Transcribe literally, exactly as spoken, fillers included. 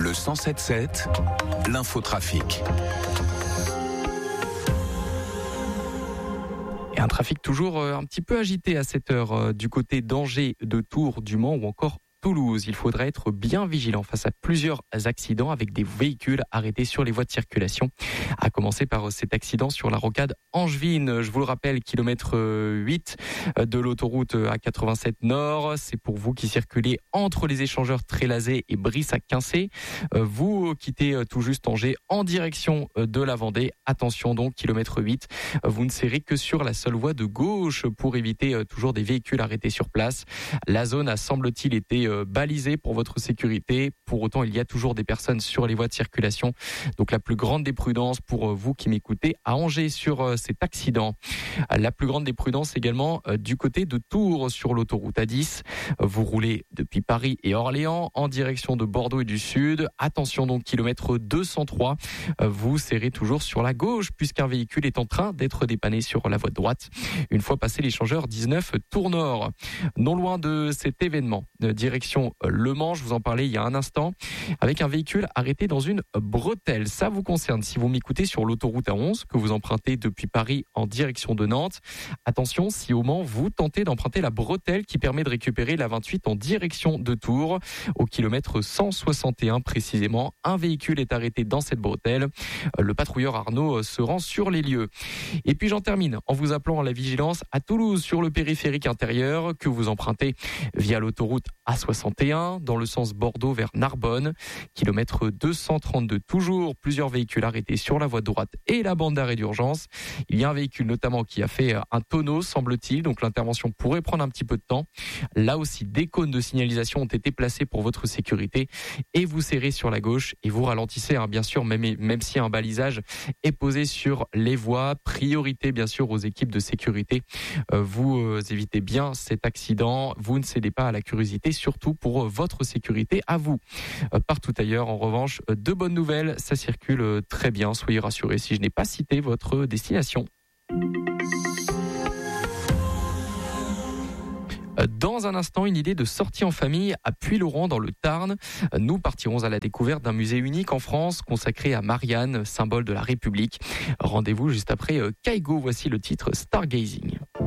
Le cent sept sept, l'infotrafic. Et un trafic toujours un petit peu agité à cette heure du côté d'Angers, de Tours, du Mans ou encore Toulouse. Il faudra être bien vigilant face à plusieurs accidents avec des véhicules arrêtés sur les voies de circulation. À commencer par cet accident sur la rocade Angevine. Je vous le rappelle, kilomètre huit de l'autoroute A quatre-vingt-sept Nord. C'est pour vous qui circulez entre les échangeurs Trélazé et Brissac-Quincé. Vous quittez tout juste Angers en direction de la Vendée. Attention donc, kilomètre huit. Vous ne serrez que sur la seule voie de gauche pour éviter toujours des véhicules arrêtés sur place. La zone a, semble-t-il, été balisé pour votre sécurité. Pour autant, il y a toujours des personnes sur les voies de circulation. Donc la plus grande des prudences pour vous qui m'écoutez à Angers sur cet accident. La plus grande des prudences également du côté de Tours sur l'autoroute A dix. Vous roulez depuis Paris et Orléans en direction de Bordeaux et du Sud. Attention donc, kilomètre deux cent trois. Vous serrez toujours sur la gauche puisqu'un véhicule est en train d'être dépanné sur la voie de droite. Une fois passé l'échangeur dix-neuf Tours Nord. Non loin de cet événement, direction Le Mans, je vous en parlais il y a un instant, avec un véhicule arrêté dans une bretelle. Ça vous concerne si vous m'écoutez sur l'autoroute A onze, que vous empruntez depuis Paris en direction de Nantes. Attention, si au Mans, vous tentez d'emprunter la bretelle qui permet de récupérer la vingt-huit en direction de Tours, au kilomètre cent soixante et un précisément, un véhicule est arrêté dans cette bretelle. Le patrouilleur Arnaud se rend sur les lieux. Et puis j'en termine en vous appelant à la vigilance à Toulouse sur le périphérique intérieur que vous empruntez via l'autoroute A soixante et un dans le sens Bordeaux vers Narbonne, kilomètre deux cent trente-deux toujours, plusieurs véhicules arrêtés sur la voie de droite et la bande d'arrêt d'urgence. Il y a un véhicule notamment qui a fait un tonneau, semble-t-il, donc l'intervention pourrait prendre un petit peu de temps. Là aussi, des cônes de signalisation ont été placés pour votre sécurité et vous serrez sur la gauche et vous ralentissez, hein, bien sûr, même, même si un balisage est posé sur les voies. Priorité bien sûr aux équipes de sécurité. Euh, vous euh, évitez bien cet accident, vous ne cédez pas à la curiosité, surtout pour votre sécurité à vous. Partout ailleurs, en revanche, de bonnes nouvelles, ça circule très bien, soyez rassurés si je n'ai pas cité votre destination. Dans un instant, une idée de sortie en famille à Puylaurens dans le Tarn. Nous partirons à la découverte d'un musée unique en France consacré à Marianne, symbole de la République. Rendez-vous juste après Kaigo, voici le titre Stargazing.